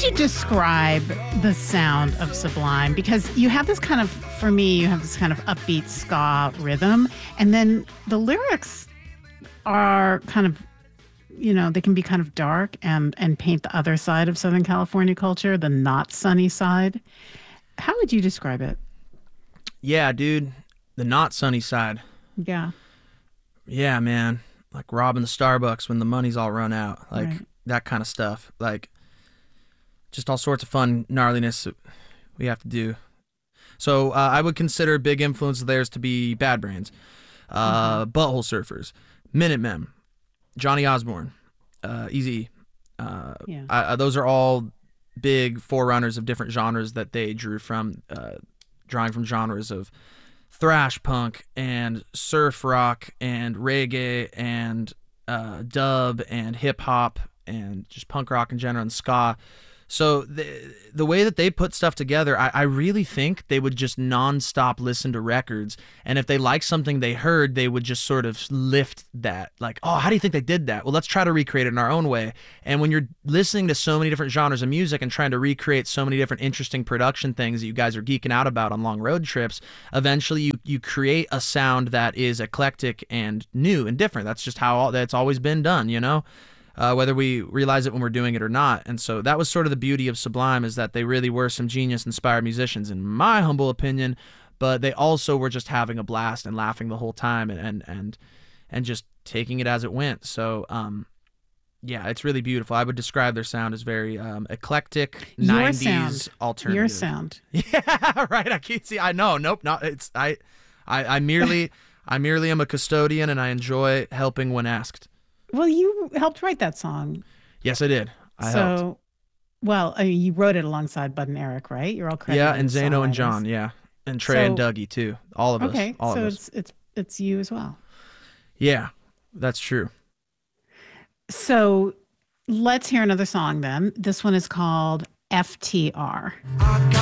you describe the sound of Sublime? Because you have this kind of, for me, you have this kind of upbeat ska rhythm, and then the lyrics are kind of, they can be kind of dark and paint the other side of Southern California culture, the not sunny side. How would you describe it? Yeah, dude, the not sunny side. Yeah. Yeah, man. Like robbing the Starbucks when the money's all run out. Like that kind of stuff. Like just all sorts of fun gnarliness that we have to do. So I would consider big influence of theirs to be Bad Brains, Butthole Surfers, Minutemen, Johnny Osborne, Eazy. Those are all big forerunners of different genres that they drew from, drawing from genres of thrash punk and surf rock and reggae and dub and hip hop and just punk rock in general and ska. So the way that they put stuff together, I really think they would just nonstop listen to records. And if they liked something they heard, they would just sort of lift that. Like, oh, how do you think they did that? Well, let's try to recreate it in our own way. And when you're listening to so many different genres of music and trying to recreate so many different interesting production things that you guys are geeking out about on long road trips, eventually you create a sound that is eclectic and new and different. That's just how that's always been done, whether we realize it when we're doing it or not. And so that was sort of the beauty of Sublime, is that they really were some genius-inspired musicians, in my humble opinion, but they also were just having a blast and laughing the whole time and just taking it as it went. So, yeah, it's really beautiful. I would describe their sound as very eclectic, Your 90s sound. alternative. Your sound. Yeah, right. I can't see. I know. Nope. Not. It's. I merely am a custodian, and I enjoy helping when asked. Well, you helped write that song. Yes, I did. I helped. Well, I mean, you wrote it alongside Bud and Eric, right? You're all credited. Yeah, and as Zano and songwriters. John, yeah. And Trey and Dougie, too. All of us. Okay, All so of us. it's you as well. Yeah, that's true. So let's hear another song then. This one is called FTR.